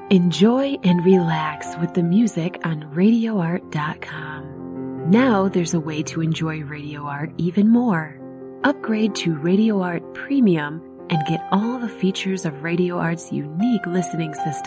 Enjoy and relax with the music on RadioArt.com. Now there's a way to enjoy Radio Art even more. Upgrade to Radio Art Premium and get all the features of Radio Art's unique listening system.